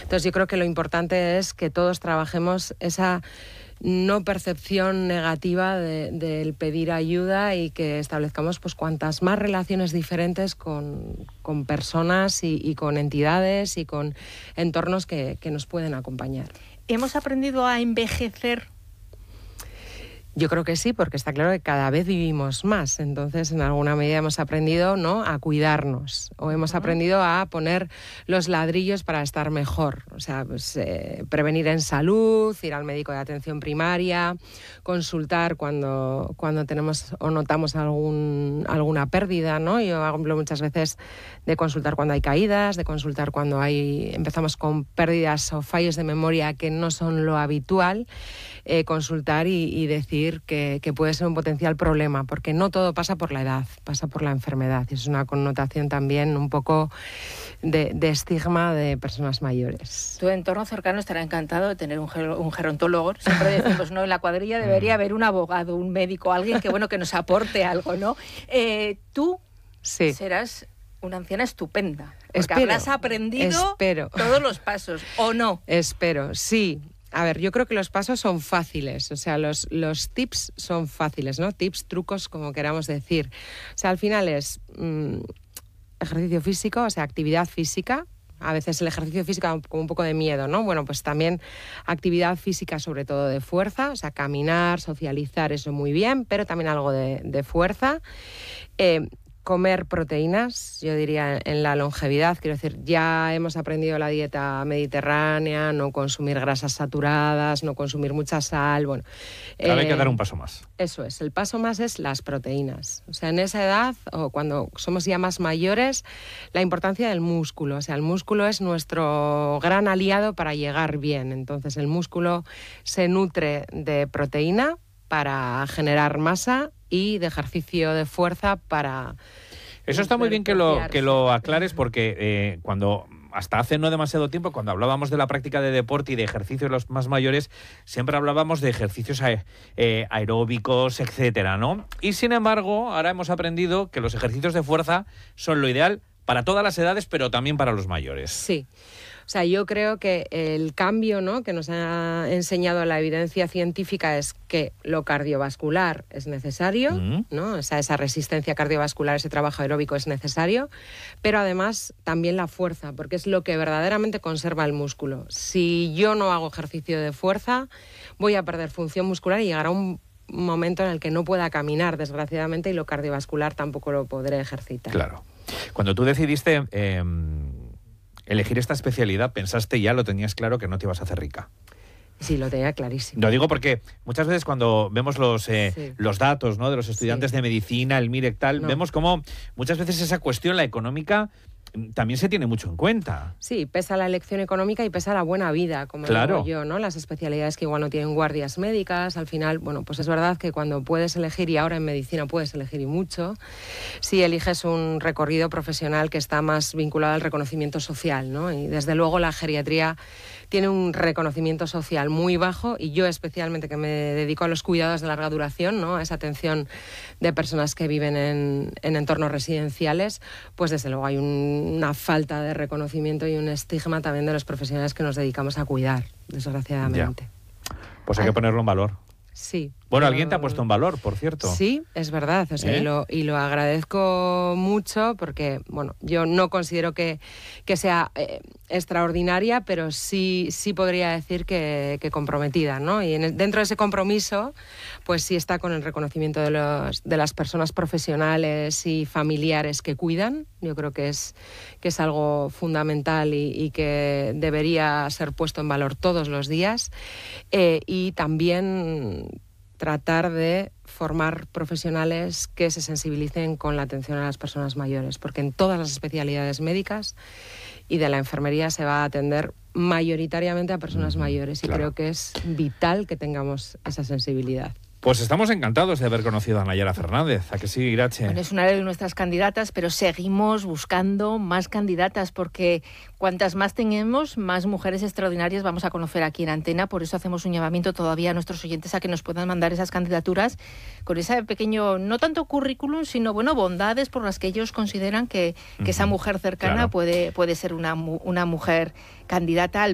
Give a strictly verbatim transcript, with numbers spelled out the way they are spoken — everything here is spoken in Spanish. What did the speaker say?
Entonces yo creo que lo importante es que todos trabajemos esa no percepción negativa de, del pedir ayuda y que establezcamos pues cuantas más relaciones diferentes con, con personas y, y con entidades y con entornos que, que nos pueden acompañar. ¿Hemos aprendido a envejecer? Yo creo que sí, porque está claro que cada vez vivimos más. Entonces, en alguna medida hemos aprendido, ¿no?, a cuidarnos o hemos uh-huh. aprendido a poner los ladrillos para estar mejor. O sea, pues, eh, prevenir en salud, ir al médico de atención primaria, consultar cuando, cuando tenemos o notamos algún, alguna pérdida, ¿no? Yo hablo muchas veces de consultar cuando hay caídas, de consultar cuando hay empezamos con pérdidas o fallos de memoria que no son lo habitual, eh, consultar y, y decir Que, que puede ser un potencial problema, porque no todo pasa por la edad, pasa por la enfermedad. Y es una connotación también un poco de, de estigma de personas mayores. Tu entorno cercano estará encantado de tener un, ger- un gerontólogo. Siempre decimos, ¿no?, en la cuadrilla debería haber un abogado, un médico, alguien que, bueno, que nos aporte algo, ¿no? Eh, tú sí. serás una anciana estupenda, porque espero, habrás aprendido espero. todos los pasos, ¿o no? Espero, sí. A ver, yo creo que los pasos son fáciles, o sea, los, los tips son fáciles, ¿no? Tips, trucos, como queramos decir. O sea, al final es mmm, ejercicio físico, o sea, actividad física. A veces el ejercicio físico da como un poco de miedo, ¿no? Bueno, pues también actividad física, sobre todo de fuerza, o sea, caminar, socializar, eso muy bien, pero también algo de, de fuerza. Eh, Comer proteínas, yo diría, en la longevidad. Quiero decir, ya hemos aprendido la dieta mediterránea, no consumir grasas saturadas, no consumir mucha sal. Bueno, Ahora eh, hay que dar un paso más. Eso es, el paso más es las proteínas. O sea, en esa edad, o cuando somos ya más mayores, la importancia del músculo. O sea, el músculo es nuestro gran aliado para llegar bien. Entonces, el músculo se nutre de proteína para generar masa y de ejercicio de fuerza para... Eso está muy bien que lo, que lo aclares porque eh, cuando... hasta hace no demasiado tiempo, cuando hablábamos de la práctica de deporte y de ejercicios los más mayores, siempre hablábamos de ejercicios eh, aeróbicos, etcétera, ¿no? Y sin embargo, ahora hemos aprendido que los ejercicios de fuerza son lo ideal para todas las edades, pero también para los mayores. Sí. O sea, yo creo que el cambio, ¿no?, que nos ha enseñado la evidencia científica es que lo cardiovascular es necesario, mm. ¿no? O sea, esa resistencia cardiovascular, ese trabajo aeróbico es necesario, pero además también la fuerza, porque es lo que verdaderamente conserva el músculo. Si yo no hago ejercicio de fuerza, voy a perder función muscular y llegará un momento en el que no pueda caminar, desgraciadamente, y lo cardiovascular tampoco lo podré ejercitar. Claro. Cuando tú decidiste... Eh... elegir esta especialidad, pensaste ya, lo tenías claro, que no te ibas a hacer rica. Sí, lo tenía clarísimo. Lo digo porque muchas veces cuando vemos los eh, sí. los datos, ¿no?, de los estudiantes sí. de medicina, el MIREC tal, no. vemos cómo muchas veces esa cuestión, la económica, también se tiene mucho en cuenta. Sí, pesa la elección económica y pesa la buena vida, como claro. digo yo, ¿no? Las especialidades que igual no tienen guardias médicas, al final, bueno, pues es verdad que cuando puedes elegir, y ahora en medicina puedes elegir y mucho, si eliges un recorrido profesional que está más vinculado al reconocimiento social, ¿no? Y desde luego la geriatría tiene un reconocimiento social muy bajo, y yo especialmente, que me dedico a los cuidados de larga duración, ¿no?, a esa atención de personas que viven en, en entornos residenciales, pues desde luego hay un, una falta de reconocimiento y un estigma también de los profesionales que nos dedicamos a cuidar, desgraciadamente. Ya. Pues hay Ay. que ponerlo en valor. Sí. Bueno, pero... alguien te ha puesto en valor, por cierto. Sí, es verdad, o sea, ¿Eh? y, lo, y lo agradezco mucho porque, bueno, yo no considero que, que sea eh, extraordinaria, pero sí, sí podría decir que, que comprometida, ¿no? Y en el, dentro de ese compromiso, pues sí está con el reconocimiento de, los, de las personas profesionales y familiares que cuidan. Yo creo que es, que es algo fundamental y, y que debería ser puesto en valor todos los días. Eh, y también tratar de formar profesionales que se sensibilicen con la atención a las personas mayores, porque en todas las especialidades médicas y de la enfermería se va a atender mayoritariamente a personas mm, mayores y claro. creo que es vital que tengamos esa sensibilidad. Pues estamos encantados de haber conocido a Nayara Fernández. ¿A que sí, Irache? Bueno, es una de nuestras candidatas, pero seguimos buscando más candidatas porque cuantas más tengamos, más mujeres extraordinarias vamos a conocer aquí en Antena. Por eso hacemos un llamamiento todavía a nuestros oyentes a que nos puedan mandar esas candidaturas con ese pequeño, no tanto currículum, sino bueno, bondades por las que ellos consideran que, que uh-huh. esa mujer cercana claro. puede, puede ser una, una mujer candidata al